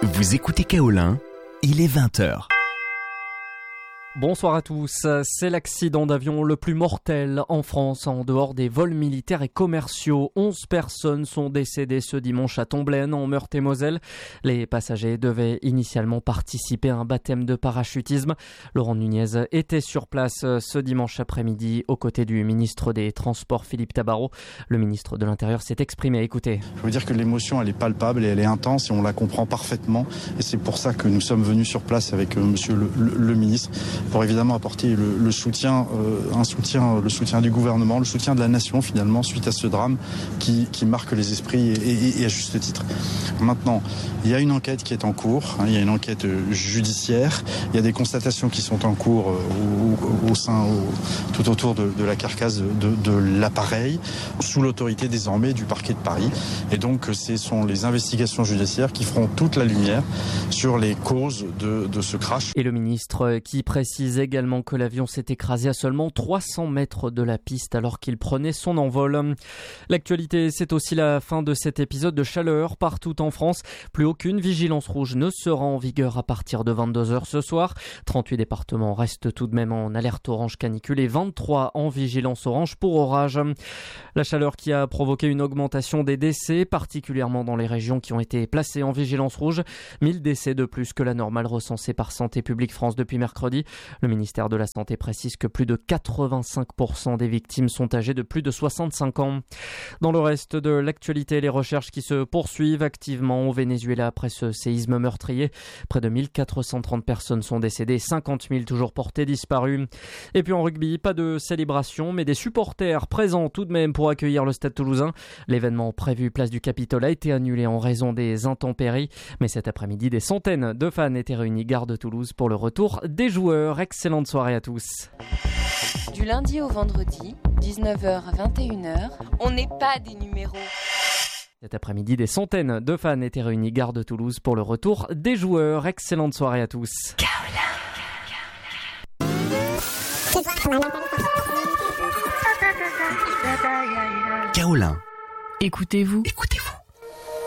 Vous écoutez Kaolin, il est 20h. Bonsoir à tous. C'est l'accident d'avion le plus mortel en France en dehors des vols militaires et commerciaux. 11 personnes sont décédées ce dimanche à Tomblaine en Meurthe-et-Moselle. Les passagers devaient initialement participer à un baptême de parachutisme. Laurent Nunez était sur place ce dimanche après-midi aux côtés du ministre des Transports Philippe Tabarot. Le ministre de l'Intérieur s'est exprimé. Écoutez. Je veux dire que l'émotion elle est palpable et elle est intense et on la comprend parfaitement. Et c'est pour ça que nous sommes venus sur place avec monsieur le ministre pour évidemment apporter le soutien du gouvernement, le soutien de la nation finalement suite à ce drame qui marque les esprits et à juste titre. Maintenant, il y a une enquête qui est en cours, il y a une enquête judiciaire, il y a des constatations qui sont en cours tout autour de la carcasse de l'appareil, sous l'autorité désormais du parquet de Paris. Et donc ce sont les investigations judiciaires qui feront toute la lumière sur les causes de ce crash. Et le ministre qui précise également que l'avion s'est écrasé à seulement 300 mètres de la piste alors qu'il prenait son envol. L'actualité, c'est aussi la fin de cet épisode de chaleur partout en France. Plus aucune vigilance rouge ne sera en vigueur à partir de 22h ce soir. 38 départements restent tout de même en alerte orange canicule et 23 en vigilance orange pour orage. La chaleur qui a provoqué une augmentation des décès, particulièrement dans les régions qui ont été placées en vigilance rouge. 1000 décès de plus que la normale recensée par Santé publique France depuis mercredi. Le ministère de la Santé précise que plus de 85% des victimes sont âgées de plus de 65 ans. Dans le reste de l'actualité, les recherches qui se poursuivent activement au Venezuela après ce séisme meurtrier. Près de 1430 personnes sont décédées, 50 000 toujours portées disparues. Et puis en rugby, pas de célébration, mais des supporters présents tout de même pour accueillir le Stade Toulousain. L'événement prévu place du Capitole a été annulé en raison des intempéries. Mais cet après-midi, des centaines de fans étaient réunis gare de Toulouse pour le retour des joueurs. Excellente soirée à tous. Du lundi au vendredi, 19h à 21h, on n'est pas des numéros. Cet après-midi, des centaines de fans étaient réunis gare de Toulouse pour le retour des joueurs. Excellente soirée à tous. Kaolin. Écoutez-vous. Écoutez-vous.